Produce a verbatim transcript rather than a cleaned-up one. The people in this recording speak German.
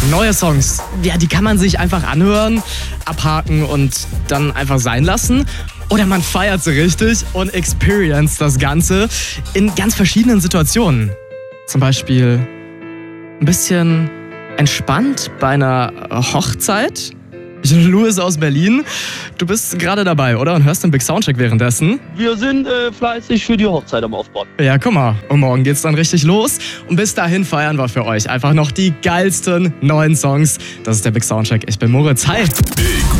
Neue Songs, ja, die kann man sich einfach anhören, abhaken und dann einfach sein lassen. Oder man feiert sie richtig und experience das Ganze in ganz verschiedenen Situationen. Zum Beispiel ein bisschen entspannt bei einer Hochzeit. Louis aus Berlin, du bist gerade dabei, oder? Und hörst den Big Soundcheck währenddessen? Wir sind äh, fleißig für die Hochzeit am Aufbauen. Ja, guck mal. Und morgen geht's dann richtig los. Und bis dahin feiern wir für euch einfach noch die geilsten neuen Songs. Das ist der Big Soundcheck. Ich bin Moritz. Hi.